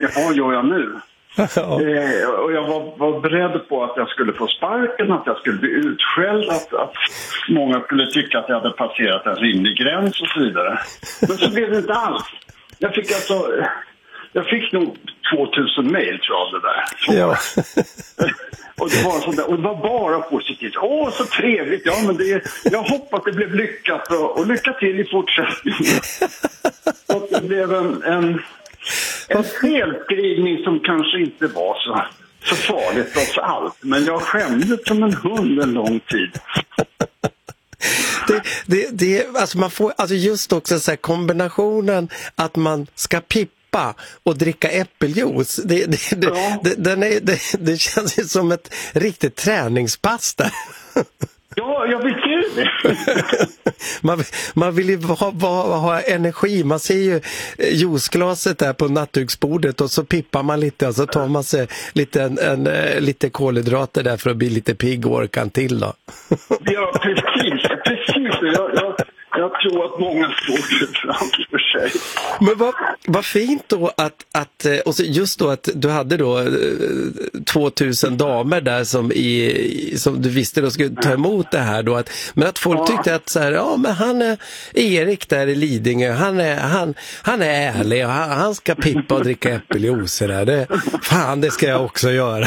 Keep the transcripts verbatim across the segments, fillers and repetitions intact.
vad gör jag nu? Ja. Eh, och jag var, var beredd på att jag skulle få sparken, att jag skulle bli utskälld, att, att många skulle tycka att jag hade passerat en rimlig gräns och så vidare. Men så blev det inte alls. Jag fick alltså, jag fick nog tvåtusen mejl tror jag av det där. Så. Ja. och, det var sådär, och det var bara positivt. Åh, så trevligt. Ja, men det, jag hoppas det blev lyckat och, och lycka till i fortsättningen. Och det blev en... en En felskrivning som kanske inte var så, så farligt trots allt. Men jag skämdes som en hund en lång tid. Det, det, det, alltså man får, alltså just också så här kombinationen att man ska pippa och dricka äppeljuice. Det, det, det, ja. det, den är, det, det känns ju som ett riktigt träningspass där. Ja, jag vet ju det. man, man vill ju ha, ha, ha energi. Man ser ju juiceglaset där på nattduksbordet och så pippar man lite och så tar man sig lite, en, en, lite kolhydrater där för att bli lite pigg och orkan till då. Ja, precis. Precis. Jag, jag, jag tror att många står framför sig. Men vad, vad fint då att, att och så just då att du hade då tvåtusen damer där som, i, som du visste då skulle ta emot det här då. Att, men att folk tyckte att så här, ja men han är Erik där i Lidingö, han är, han, han är ärlig och han, han ska pippa och dricka äppeljuice där. Det, fan, det ska jag också göra.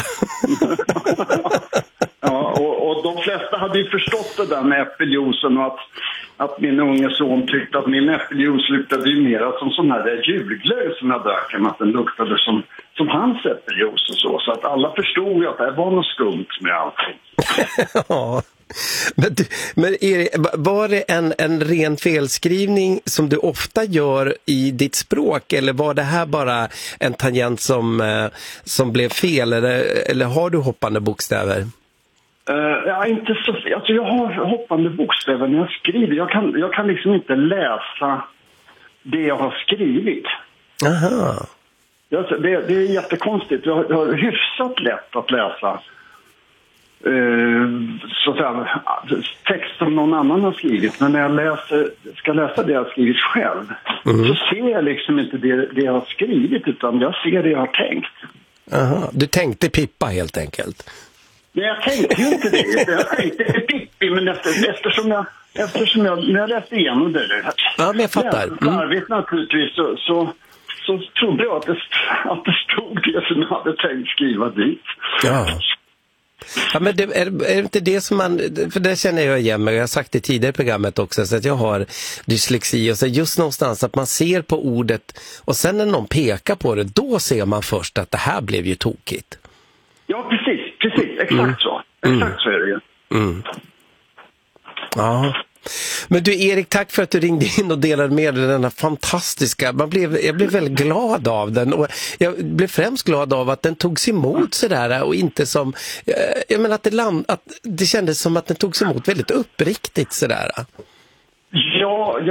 Ja, och, och de flesta hade ju förstått det där med äppeljuicen och att, att min unge son tyckte att min äppeljuice luktade ju mer som sån här julglögg som jag drack än att den luktade som, som hans äppeljuice och så. Så att alla förstod ju att det var något skumt med allting. Ja. Men, du, men Erik, var det en, en ren felskrivning som du ofta gör i ditt språk eller var det här bara en tangent som, eh, som blev fel eller, eller har du hoppande bokstäver? Uh, ja, inte så, alltså jag har hoppande bokstäver när jag skriver. Jag kan, jag kan liksom inte läsa det jag har skrivit. Aha. Det, det, det är jättekonstigt. Jag har, jag har hyfsat lätt att läsa uh, så att säga, text som någon annan har skrivit. Men när jag läser, ska läsa det jag har skrivit själv mm. så ser jag liksom inte det, det jag har skrivit utan jag ser det jag har tänkt. Aha. Du tänkte pippa helt enkelt? Nej, jag tänkte ju inte det. Jag tänkte Pippi, men efter, eftersom, jag, eftersom jag, när jag läste igenom det, ja, men jag fattar. Mm. Larvigt naturligtvis, så, så, så trodde jag att det, att det stod det som jag hade tänkt skriva dit. Ja. Ja, men det, är, är det inte det som man, för det känner jag igen mig, jag har sagt det tidigare i programmet också, så att jag har dyslexi och så just någonstans att man ser på ordet och sen när någon pekar på det, då ser man först att det här blev ju tokigt. Ja, precis, precis, exakt mm. så. Exakt mm. så är det ju. Mm. Ja. Men du Erik, tack för att du ringde in och delade med dig denna fantastiska, man blev, jag blev väldigt glad av den och jag blev främst glad av att den togs emot sådär och inte som, jag menar att det, land, att det kändes som att den togs emot väldigt uppriktigt sådär. Ja,